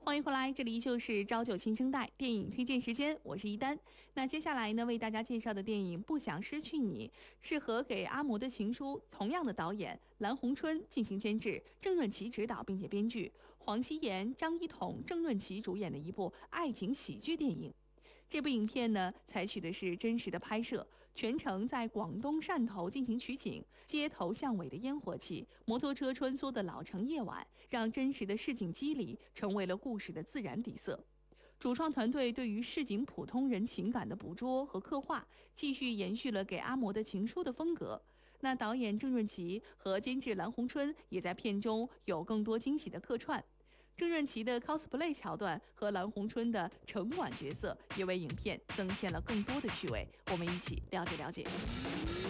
欢迎回来，这里依旧是朝九新生代电影推荐时间，我是一丹。那接下来呢，为大家介绍的电影《不想失去你》是和给阿嬷的情书同样的导演蓝红春进行监制，郑润琪执导并且编剧，黄希妍、张一统、郑润琪主演的一部爱情喜剧电影。这部影片呢，采取的是真实的拍摄，全程在广东汕头进行取景，街头巷尾的烟火气，摩托车穿梭的老城夜晚，让真实的市井机理成为了故事的自然底色。主创团队对于市井普通人情感的捕捉和刻画，继续延续了给阿嬷的情书的风格。那导演郑润琪和监制蓝红春也在片中有更多惊喜的客串。郑润琪的 cosplay 桥段和蓝红春的城管角色也为影片增添了更多的趣味，我们一起了解了解。